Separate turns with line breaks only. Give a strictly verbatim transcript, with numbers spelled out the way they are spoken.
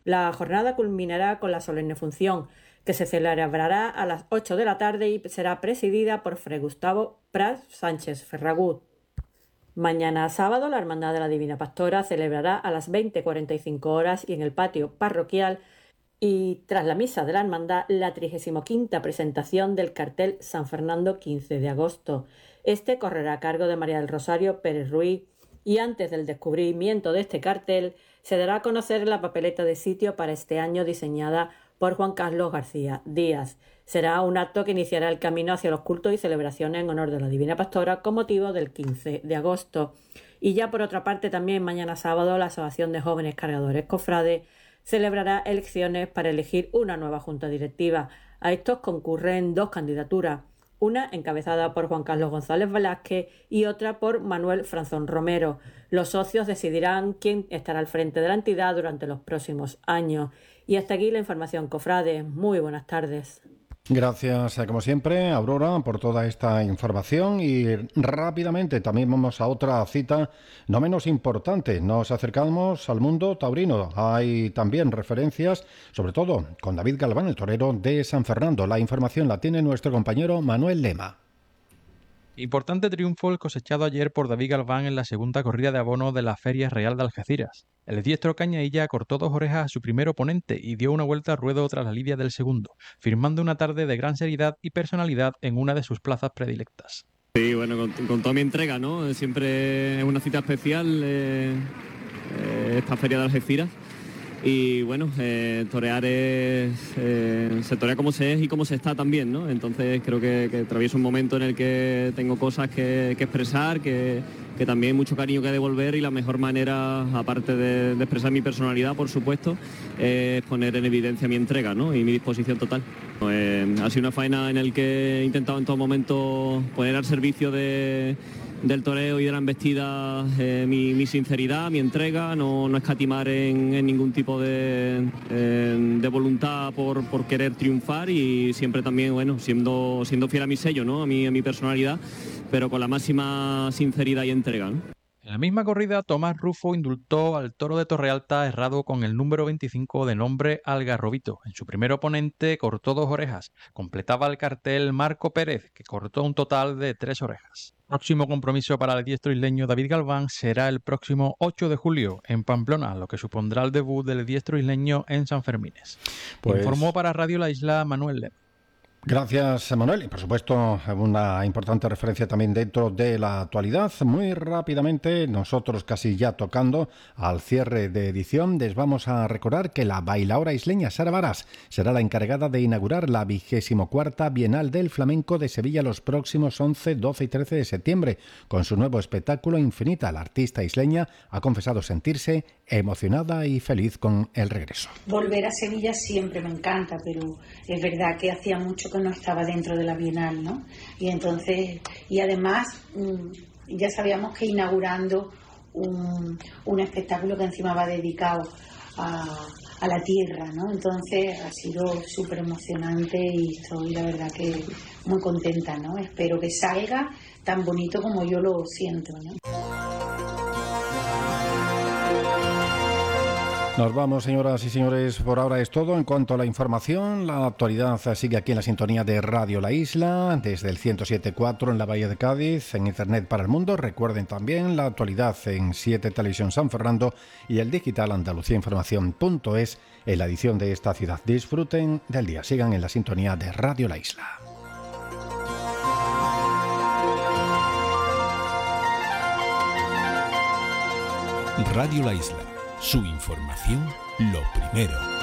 La jornada culminará con la solemne función, que se celebrará a las ocho de la tarde y será presidida por Fray Gustavo Prat Sánchez Ferragut. Mañana sábado, la Hermandad de la Divina Pastora celebrará a las veinte cuarenta y cinco horas y en el patio parroquial y tras la misa de la Hermandad la trigésima quinta presentación del cartel San Fernando quince de agosto. Este correrá a cargo de María del Rosario Pérez Ruiz y antes del descubrimiento de este cartel se dará a conocer la papeleta de sitio para este año diseñada por Juan Carlos García Díaz. Será un acto que iniciará el camino hacia los cultos y celebraciones en honor de la Divina Pastora con motivo del quince de agosto. Y ya por otra parte también mañana sábado la Asociación de Jóvenes Cargadores Cofrades celebrará elecciones para elegir una nueva junta directiva. A estos concurren dos candidaturas, una encabezada por Juan Carlos González Velázquez y otra por Manuel Franzón Romero. Los socios decidirán quién estará al frente de la entidad durante los próximos años. Y hasta aquí la información, cofrade. Muy buenas tardes.
Gracias, como siempre, Aurora, por toda esta información y rápidamente también vamos a otra cita no menos importante. Nos acercamos al mundo taurino. Hay también referencias, sobre todo con David Galván, el torero de San Fernando. La información la tiene nuestro compañero Manuel Lema.
Importante triunfo el cosechado ayer por David Galván en la segunda corrida de abono de la Feria Real de Algeciras. El diestro Cañailla cortó dos orejas a su primer oponente y dio una vuelta a ruedo tras la lidia del segundo, firmando una tarde de gran seriedad y personalidad en una de sus plazas predilectas.
Sí, bueno, con, con toda mi entrega, ¿no? Siempre es una cita especial eh, eh, esta Feria de Algeciras. Y bueno, eh, torear es, eh, se torea como se es y como se está también, ¿no? Entonces creo que, que atravieso un momento en el que tengo cosas que, que expresar, que, que también hay mucho cariño que devolver y la mejor manera, aparte de, de expresar mi personalidad, por supuesto, es poner en evidencia mi entrega, ¿no? Y mi disposición total. Eh, ha sido una faena en la que he intentado en todo momento poner al servicio de... del toreo y de la embestida eh, mi, mi sinceridad, mi entrega, no, no escatimar en, en ningún tipo de, eh, de voluntad por, por querer triunfar y siempre también, bueno, siendo, siendo fiel a mi sello, ¿no? A mi, a mi personalidad, pero con la máxima sinceridad y entrega, ¿no?
En la misma corrida, Tomás Rufo indultó al toro de Torrealta errado con el número veinticinco de nombre Algarrobito. En su primer oponente cortó dos orejas. Completaba el cartel Marco Pérez, que cortó un total de tres orejas. Próximo compromiso para el diestro isleño David Galván será el próximo ocho de julio en Pamplona, lo que supondrá el debut del diestro isleño en San Fermines. Pues... Informó para Radio La Isla Manuel Lema.
Gracias, Manuel. Y por supuesto, una importante referencia también dentro de la actualidad. Muy rápidamente, nosotros casi ya tocando al cierre de edición, les vamos a recordar que la bailaora isleña Sara Varas será la encargada de inaugurar la vigésimo cuarta Bienal del Flamenco de Sevilla los próximos once, doce y trece de septiembre. Con su nuevo espectáculo Infinita, la artista isleña ha confesado sentirse emocionada y feliz con el regreso.
Volver a Sevilla siempre me encanta, pero es verdad que hacía mucho que no estaba dentro de la Bienal, ¿no? Y entonces, y además ya sabíamos que inaugurando un, un espectáculo que encima va dedicado a, a la tierra, ¿no? Entonces ha sido súper emocionante y estoy la verdad que muy contenta, ¿no? Espero que salga tan bonito como yo lo siento, ¿no?
Nos vamos, señoras y señores, por ahora es todo en cuanto a la información. La actualidad sigue aquí en la sintonía de Radio La Isla, desde el ciento siete punto cuatro en la Bahía de Cádiz, en Internet para el mundo. Recuerden también la actualidad en siete Televisión San Fernando y el digital andalucía información punto es en la edición de esta ciudad. Disfruten del día, sigan en la sintonía de Radio La Isla.
Radio La Isla. Su información, lo primero.